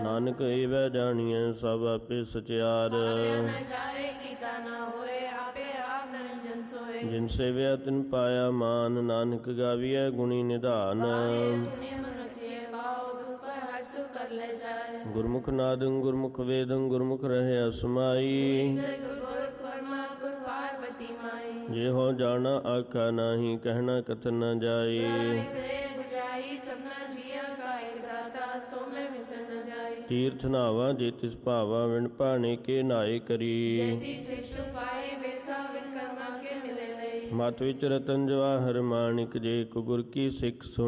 ਨਾਨਕ ਏਵੈ ਜਾਣੀਐ ਸਭ ਆਪੇ ਸਚਿਆਰ। ਜਿਨ ਸੇਵਿਆ ਤਿਨ ਪਾਇਆ ਮਾਨ, ਨਾਨਕ ਗਾਵੀਐ ਗੁਣੀ ਨਿਧਾਨ। ਗੁਰਮੁਖ ਨਾਦੰ ਗੁਰਮੁਖ ਵੇਦੰ, ਗੁਰਮੁਖ ਰਹਿਆ ਸਮਾਈ। ਜੇ ਹੋ ਜਾਣਾ ਆਖਾ ਨਾਹੀ, ਕਹਿਣਾ ਕਥਨ ਨ ਜਾਈ। ਤੀਰਥ ਨਾਵਾ ਜੇ ਤਿਸ ਭਾਵਾ, ਵਿਣ ਭਾਣੇ ਕੇ ਨਾਏ ਕਰੀ। ਮਤ ਵਿੱਚ ਰਤਨ ਜਵਾਹਰ ਮਾਣਿਕ, ਜੇ ਕੋ ਗੁਰ ਕੀ ਸਿੱਖ ਸੁਣ